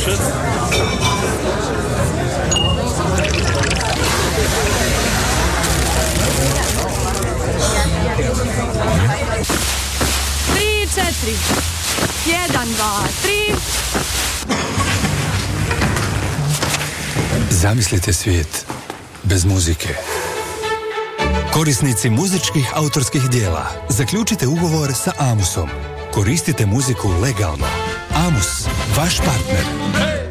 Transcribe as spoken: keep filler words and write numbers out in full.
Dankeschön. Tri, četiri. Jedan, dva, tri. Zamislite svijet bez muzike. Korisnici muzičkih autorskih dijela, zaključite ugovor sa Amusom. Koristite muziku legalno. Amus, vaš partner.